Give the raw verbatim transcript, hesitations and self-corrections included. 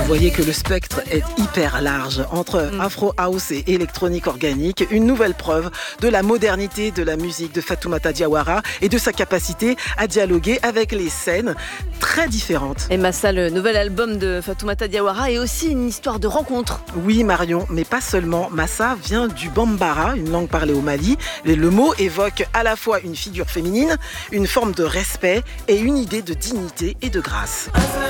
Vous voyez que le spectre est hyper large entre Mm. Afro House et électronique organique, une nouvelle preuve de la modernité de la musique de Fatoumata Diawara et de sa capacité à dialoguer avec les scènes très différentes. Et Massa, le nouvel album de Fatoumata Diawara est aussi une histoire de rencontre. Oui Marion, mais pas seulement. Massa vient du Bambara, une langue parlée au Mali. Et le mot évoque à la fois une figure féminine, une forme de respect et une idée de dignité et de grâce.